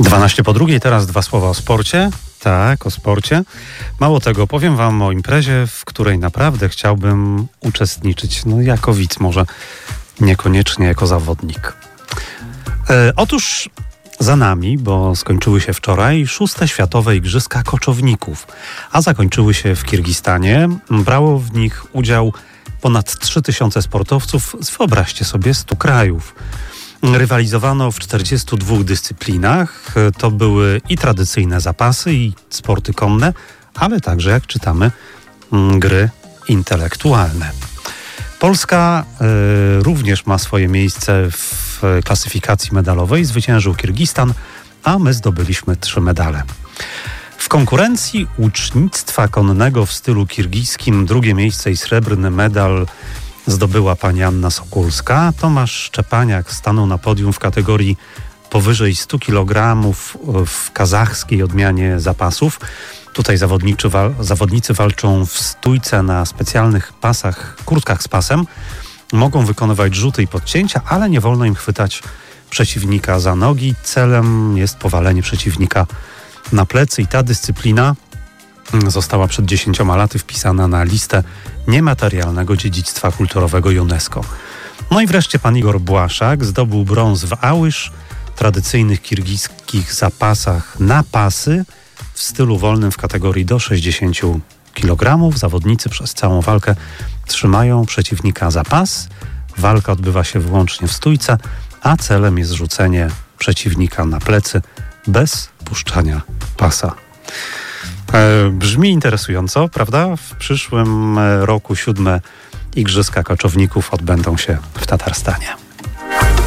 12 po drugiej, teraz dwa słowa o sporcie. Tak, o sporcie. Mało tego, powiem wam o imprezie, w której naprawdę chciałbym uczestniczyć. No jako widz, może niekoniecznie jako zawodnik. Otóż za nami, bo skończyły się wczoraj 6. Światowe Igrzyska Koczowników, a zakończyły się w Kirgistanie. Brało w nich udział ponad 3000 sportowców z, wyobraźcie sobie, 100 krajów. Rywalizowano w 42 dyscyplinach. To były i tradycyjne zapasy, i sporty konne, ale także, jak czytamy, gry intelektualne. Polska również ma swoje miejsce w klasyfikacji medalowej. Zwyciężył Kirgistan, a my zdobyliśmy 3 medale. W konkurencji łucznictwa konnego w stylu kirgijskim drugie miejsce i srebrny medal zdobyła pani Anna Sokulska. Tomasz Szczepaniak stanął na podium w kategorii powyżej 100 kg w kazachskiej odmianie zapasów. Tutaj zawodnicy walczą w stójce na specjalnych pasach, kurtkach z pasem. Mogą wykonywać rzuty i podcięcia, ale nie wolno im chwytać przeciwnika za nogi. Celem jest powalenie przeciwnika na plecy i ta dyscyplina została przed 10 laty wpisana na listę niematerialnego dziedzictwa kulturowego UNESCO. No i wreszcie pan Igor Błaszak zdobył brąz w ałysz, tradycyjnych kirgijskich zapasach na pasy w stylu wolnym w kategorii do 60 kg. Zawodnicy przez całą walkę trzymają przeciwnika za pas. Walka odbywa się wyłącznie w stójce, a celem jest rzucenie przeciwnika na plecy bez puszczania pasa. Brzmi interesująco, prawda? W przyszłym roku 7. Igrzyska Koczowników odbędą się w Tatarstanie.